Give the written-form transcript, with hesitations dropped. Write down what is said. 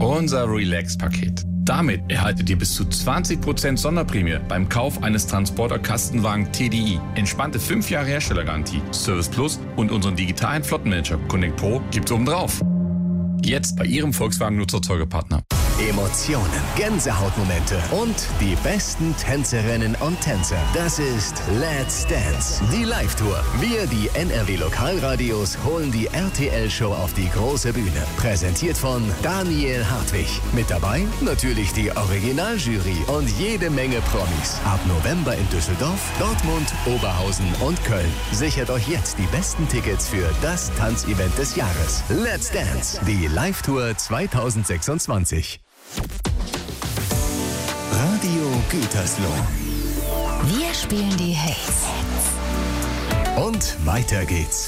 Unser Relax-Paket. Damit erhaltet ihr bis zu 20% Sonderprämie beim Kauf eines Transporter-Kastenwagen TDI. Entspannte 5 Jahre Herstellergarantie, Service Plus und unseren digitalen Flottenmanager Connect Pro gibt's obendrauf. Jetzt bei Ihrem Volkswagen-Nutzerfolgepartner. Emotionen, Gänsehautmomente und die besten Tänzerinnen und Tänzer. Das ist Let's Dance, die Live-Tour. Wir, die NRW-Lokalradios, holen die RTL-Show auf die große Bühne. Präsentiert von Daniel Hartwig. Mit dabei natürlich die Originaljury und jede Menge Promis. Ab November in Düsseldorf, Dortmund, Oberhausen und Köln. Sichert euch jetzt die besten Tickets für das Tanzevent des Jahres. Let's Dance, die Live-Tour 2026. Radio Gütersloh. Wir spielen die Hits. Und weiter geht's.